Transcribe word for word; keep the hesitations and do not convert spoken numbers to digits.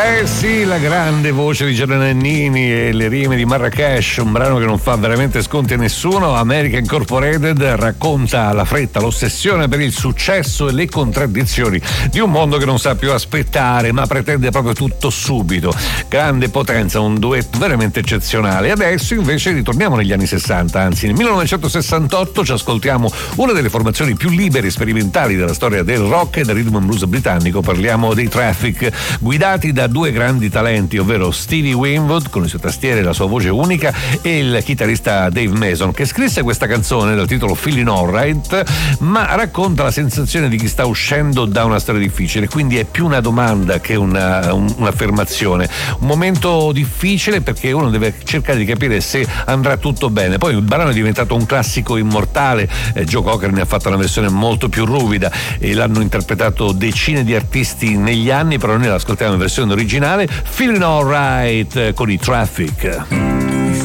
Eh sì, la grande voce di Gianna Nannini e le rime di Marrakesh, un brano che non fa veramente sconti a nessuno. America Incorporated racconta la fretta, l'ossessione per il successo e le contraddizioni di un mondo che non sa più aspettare, ma pretende proprio tutto subito. Grande potenza, un duetto veramente eccezionale. Adesso invece ritorniamo negli anni sessanta, anzi nel millenovecentosessantotto ci ascoltiamo una delle formazioni più libere e sperimentali della storia del rock e del rhythm and blues britannico. Parliamo dei Traffic, guidati da due grandi talenti, ovvero Stevie Winwood con le sue tastiere e la sua voce unica e il chitarrista Dave Mason, che scrisse questa canzone dal titolo Feeling Alright, ma racconta la sensazione di chi sta uscendo da una storia difficile, quindi è più una domanda che una, un, un'affermazione. Un momento difficile perché uno deve cercare di capire se andrà tutto bene. Poi il brano è diventato un classico immortale, eh, Joe Cocker ne ha fatto una versione molto più ruvida e l'hanno interpretato decine di artisti negli anni, però noi l'ascoltiamo in versione originale, Feeling Alright con i Traffic.